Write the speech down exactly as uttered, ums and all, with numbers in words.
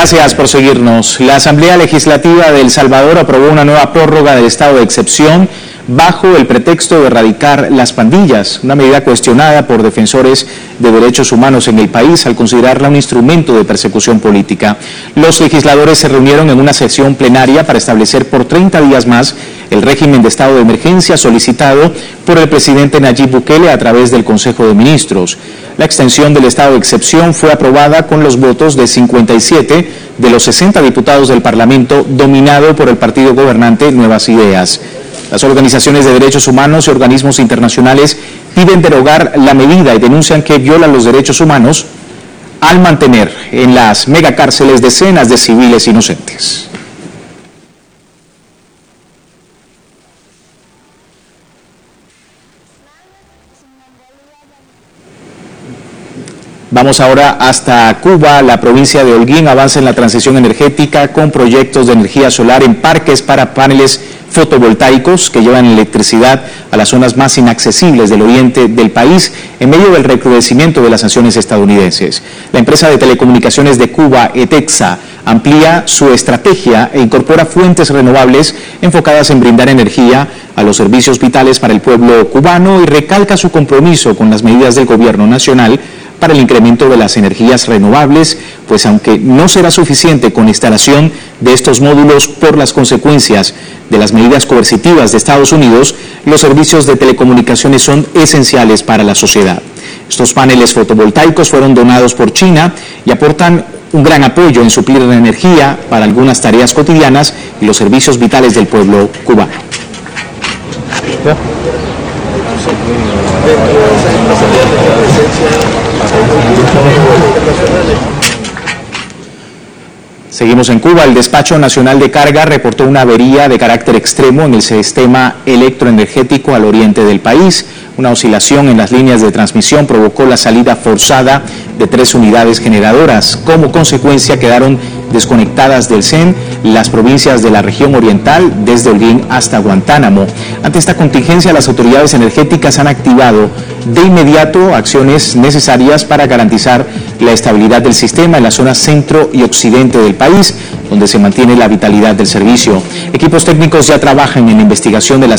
Gracias por seguirnos. La Asamblea Legislativa de El Salvador aprobó una nueva prórroga del estado de excepción bajo el pretexto de erradicar las pandillas, una medida cuestionada por defensores de derechos humanos en el país al considerarla un instrumento de persecución política. Los legisladores se reunieron en una sesión plenaria para establecer por treinta días más el régimen de estado de emergencia solicitado por el presidente Nayib Bukele a través del Consejo de Ministros. La extensión del estado de excepción fue aprobada con los votos de cincuenta y siete de los sesenta diputados del Parlamento, dominado por el partido gobernante Nuevas Ideas. Las organizaciones de derechos humanos y organismos internacionales piden derogar la medida y denuncian que viola los derechos humanos al mantener en las megacárceles decenas de civiles inocentes. Vamos ahora hasta Cuba. La provincia de Holguín avanza en la transición energética con proyectos de energía solar en parques para paneles fotovoltaicos que llevan electricidad a las zonas más inaccesibles del oriente del país en medio del recrudecimiento de las sanciones estadounidenses. La empresa de telecomunicaciones de Cuba, ETEXA, amplía su estrategia e incorpora fuentes renovables enfocadas en brindar energía a los servicios vitales para el pueblo cubano y recalca su compromiso con las medidas del gobierno nacional para el incremento de las energías renovables, pues aunque no será suficiente con la instalación de estos módulos por las consecuencias de las medidas coercitivas de Estados Unidos, los servicios de telecomunicaciones son esenciales para la sociedad. Estos paneles fotovoltaicos fueron donados por China y aportan un gran apoyo en suplir la energía para algunas tareas cotidianas y los servicios vitales del pueblo cubano. ¿Ya? Seguimos en Cuba. El Despacho Nacional de Carga reportó una avería de carácter extremo en el sistema electroenergético al oriente del país. Una oscilación en las líneas de transmisión provocó la salida forzada de tres unidades generadoras. Como consecuencia quedaron desconectadas del C E N las provincias de la región oriental desde Holguín hasta Guantánamo. Ante esta contingencia, las autoridades energéticas han activado de inmediato acciones necesarias para garantizar la estabilidad del sistema en la zona centro y occidente del país, donde se mantiene la vitalidad del servicio. Equipos técnicos ya trabajan en la investigación de las